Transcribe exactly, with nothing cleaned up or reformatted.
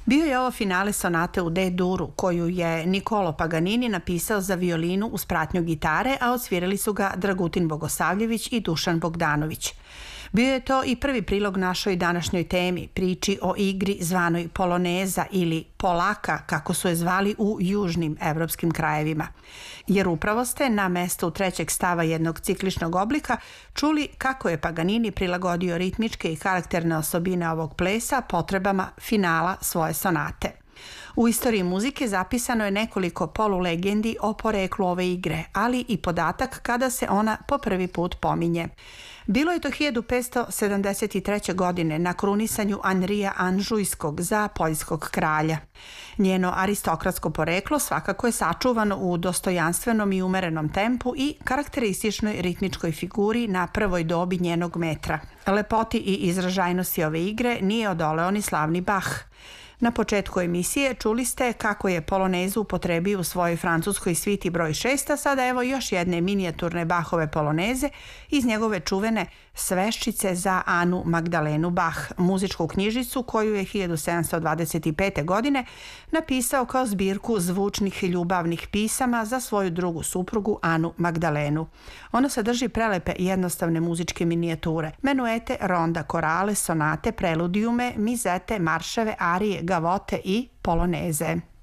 Bio je ovo finale sonate u D-duru, koju je Niccolo Paganini napisao za violinu uz pratnju gitare, a odsvirali su ga Dragutin Bogosavljević i Dušan Bogdanović. Bio je to i prvi prilog našoj današnjoj temi, priči o igri zvanoj poloneza ili polaka, kako su je zvali u južnim evropskim krajevima. Jer upravo ste na mestu trećeg stava jednog cikličnog oblika čuli kako je Paganini prilagodio ritmičke i karakterne osobine ovog plesa potrebama finala svoje sonate. U istoriji muzike zapisano je nekoliko polulegendi o poreklu ove igre, ali i podatak kada se ona po prvi put pominje. Bilo je to hiljadu petsto sedamdeset treće. godine na krunisanju Anrija Anžujskog za poljskog kralja. Njeno aristokratsko poreklo svakako je sačuvano u dostojanstvenom i umerenom tempu i karakterističnoj ritmičkoj figuri na prvoj dobi njenog metra. Lepoti i izražajnosti ove igre nije odoleo ni slavni Bach. Na početku emisije čuli ste kako je polonezu upotrebio u svojoj francuskoj sviti broj šest, a sada evo još jedne minijaturne Bachove poloneze iz njegove čuvene Sveščice za Anu Magdalenu Bach, muzičku knjižicu koju je hiljadu sedamsto dvadeset pete. godine napisao kao zbirku zvučnih ljubavnih pisama za svoju drugu suprugu Anu Magdalenu. Ono sadrži prelepe i jednostavne muzičke minijature, menuete, ronda, korale, sonate, preludijume, mizete, marševe, arije, gavote i poloneze.